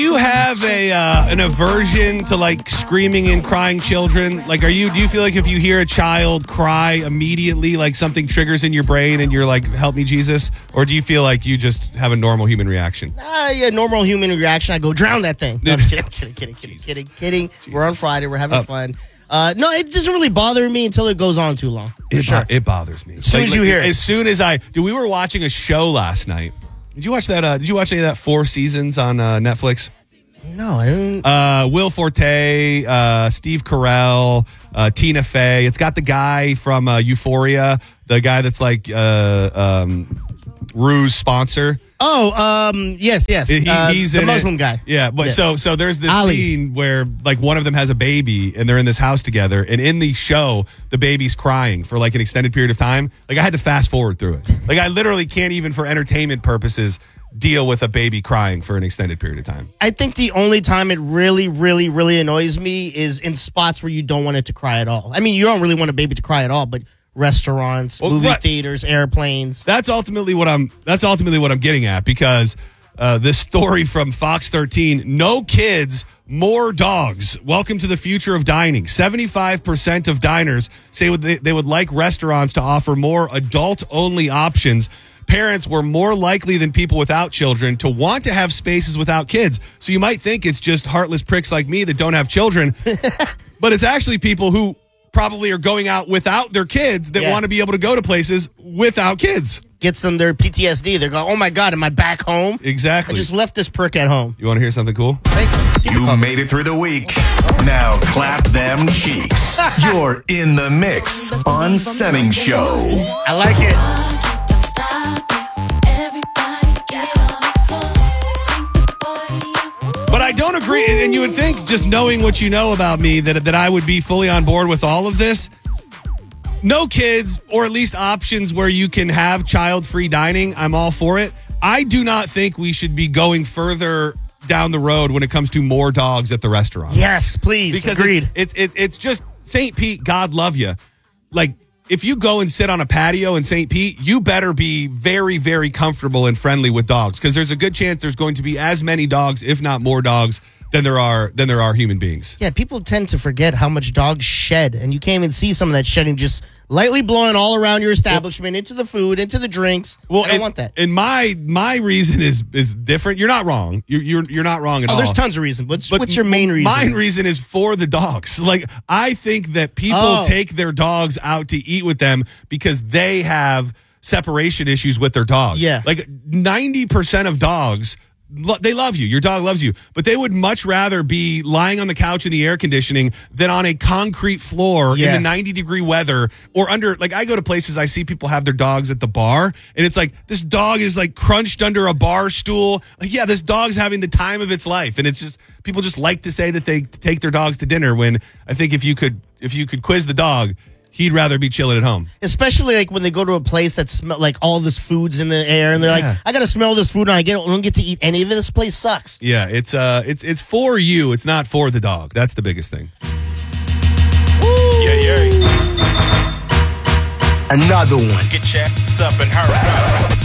Do you have an aversion to like screaming and crying children? Like, do you feel like if you hear a child cry immediately, like something triggers in your brain and you're like, help me, Jesus? Or do you feel like you just have a normal human reaction? Yeah, normal human reaction. I go drown that thing. No, I'm just kidding. We're on Friday. We're having fun. No, it doesn't really bother me until it goes on too long. It bothers me. As soon as you hear it. As soon as we were watching a show last night. Did you watch that? Did you watch any of that 4 seasons on Netflix? No, I didn't. Will Forte, Steve Carell, Tina Fey. It's got the guy from Euphoria, the guy that's like Rue's sponsor. Yes. He's the in Muslim it. guy. Yeah, but Yeah. so there's this Ali. scene where like one of them has a baby and they're in this house together, and in the show the baby's crying for like an extended period of time. Like I had to fast forward through it. Like I literally can't even for entertainment purposes deal with a baby crying for an extended period of time. I think the only time it really, really, really annoys me is in spots where you don't want it to cry at all. I mean, you don't really want a baby to cry at all, but restaurants, movie theaters, airplanes. That's ultimately what I'm getting at, because this story from Fox 13, no kids, more dogs. Welcome to the future of dining. 75% of diners say they would like restaurants to offer more adult-only options. Parents were more likely than people without children to want to have spaces without kids. So you might think it's just heartless pricks like me that don't have children, but it's actually people who probably are going out without their kids that want to be able to go to places without kids. Gets them their PTSD. They're going, oh my God, am I back home? Exactly. I just left this prick at home. You want to hear something cool? You made it through the week. Now clap them cheeks. You're in the mix on Semming Show. I like it. But I don't agree, and you would think, just knowing what you know about me, that I would be fully on board with all of this. No kids, or at least options where you can have child-free dining, I'm all for it. I do not think we should be going further down the road when it comes to more dogs at the restaurant. Yes, please. Because agreed. It's just St. Pete, God love you. Like, if you go and sit on a patio in St. Pete, you better be very, very comfortable and friendly with dogs, because there's a good chance there's going to be as many dogs, if not more dogs, than there are human beings. Yeah, people tend to forget how much dogs shed, and you can't even see some of that shedding just lightly blowing all around your establishment, into the food, into the drinks. I don't want that. And my reason is different. You're not wrong. You're not wrong at all. There's tons of reasons. But what's your main reason? My reason is for the dogs. Like, I think that people take their dogs out to eat with them because they have separation issues with their dog. Yeah. Like 90% of dogs, they love you. Your dog loves you. But they would much rather be lying on the couch in the air conditioning than on a concrete floor in the 90-degree weather, or under, like, I go to places, I see people have their dogs at the bar, and it's like, this dog is like crunched under a bar stool. Like, yeah, this dog's having the time of its life. And it's just, people just like to say that they take their dogs to dinner, when I think if you could quiz the dog, he'd rather be chilling at home. Especially like when they go to a place that smell like all this food's in the air, and they're like, I gotta smell this food, and I don't get to eat any of it. This place sucks. Yeah, it's for you. It's not for the dog. That's the biggest thing. Another one. Get checked up and hurry.